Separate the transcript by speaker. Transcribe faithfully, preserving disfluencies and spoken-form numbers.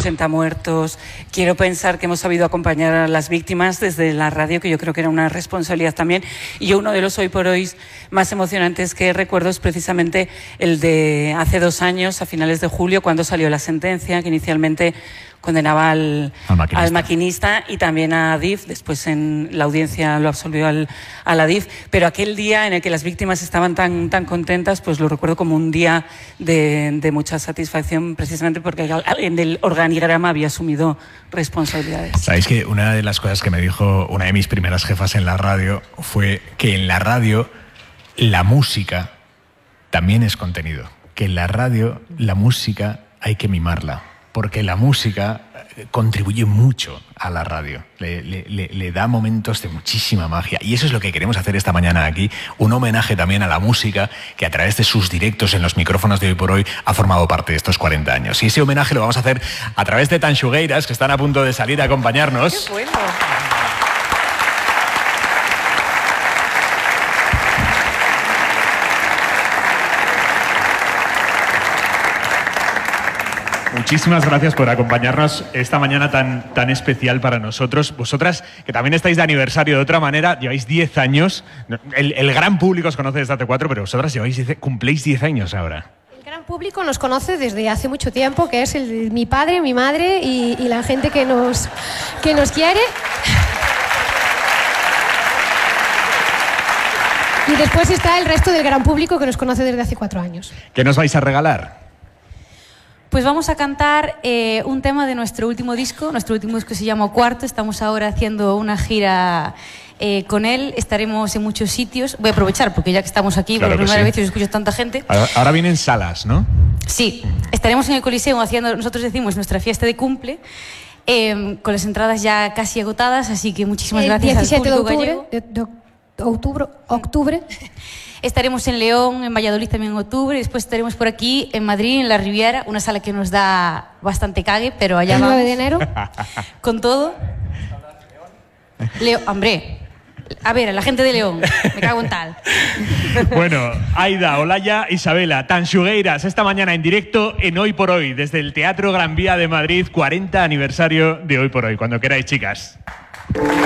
Speaker 1: ochenta muertos. Quiero pensar que hemos sabido acompañar a las víctimas desde la radio, que yo creo que era una responsabilidad también. Y yo uno de los hoy por hoy más emocionantes que recuerdo es precisamente el de hace dos años, a finales de julio, cuando salió la sentencia, que inicialmente condenaba al, al, maquinista. al maquinista y también a Adif. Después en la audiencia lo absolvió al, al Adif. Pero aquel día en el que las víctimas estaban tan, tan contentas, pues lo recuerdo como un día de, de mucha satisfacción, precisamente porque alguien del organigrama había asumido responsabilidades.
Speaker 2: Sabéis que una de las cosas que me dijo una de mis primeras jefas en la radio fue que en la radio la música también es contenido. Que en la radio la música hay que mimarla. Porque la música contribuye mucho a la radio, le, le, le da momentos de muchísima magia. Y eso es lo que queremos hacer esta mañana aquí, un homenaje también a la música que a través de sus directos en los micrófonos de Hoy por Hoy ha formado parte de estos cuarenta años. Y ese homenaje lo vamos a hacer a través de Tanxugueiras, que están a punto de salir a acompañarnos.
Speaker 1: ¡Qué bueno!
Speaker 3: Muchísimas gracias por acompañarnos esta mañana tan, tan especial para nosotros. Vosotras, que también estáis de aniversario de otra manera, lleváis diez años. El, el gran público os conoce desde hace cuatro, pero vosotras lleváis diez, cumpléis diez años ahora.
Speaker 4: El gran público nos conoce desde hace mucho tiempo, que es el, mi padre, mi madre y, y la gente que nos, que nos quiere. Y después está el resto del gran público que nos conoce desde hace cuatro años.
Speaker 3: ¿Qué nos vais a regalar?
Speaker 5: Pues vamos a cantar eh, un tema de nuestro último disco. Nuestro último disco se llama Cuarto. Estamos ahora haciendo una gira eh, con él. Estaremos en muchos sitios. Voy a aprovechar porque ya que estamos aquí,
Speaker 3: claro,
Speaker 5: por primera
Speaker 3: sí.
Speaker 5: vez y os escucho tanta gente.
Speaker 3: Ahora, ahora vienen salas, ¿no?
Speaker 5: Sí, estaremos en el Coliseo haciendo, nosotros decimos, nuestra fiesta de cumple, eh, con las entradas ya casi agotadas, así que muchísimas
Speaker 4: el
Speaker 5: gracias al público
Speaker 4: diecisiete de octubre,
Speaker 5: gallego.
Speaker 4: de, de, de octubre, octubre.
Speaker 5: Estaremos en León, en Valladolid también en octubre, y después estaremos por aquí, en Madrid, en la Riviera, una sala que nos da bastante cague, pero allá
Speaker 4: el
Speaker 5: vamos.
Speaker 4: nueve de enero.
Speaker 5: Con todo. León, hombre, a ver, a la gente de León, me cago en tal.
Speaker 3: Bueno, Aida, Olaya, Isabela, Tanxugueiras, esta mañana en directo en Hoy por Hoy, desde el Teatro Gran Vía de Madrid, cuarenta aniversario de Hoy por Hoy. Cuando queráis, chicas.